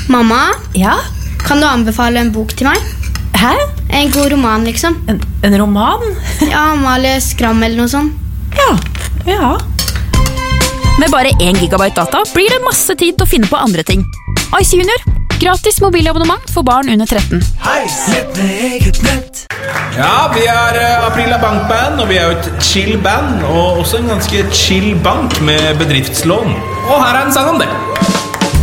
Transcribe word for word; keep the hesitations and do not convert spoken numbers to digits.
Mamma, Ja? kan du anbefale en bok til meg? Hæ? En god roman, liksom. En, en roman? Ja, Amalie Skram eller noe sånt. Ja, ja. Med bare én gigabyte data blir det masse tid til å finne på andre ting. Ice Junior. Gratis mobilabonnement for barn under tretten. Hei, sett med eget nett. Ja, vi er uh, Aprila Bankband, og vi er jo et chill band, og også en ganske chill bank med bedriftslån. Og her er en sang om det.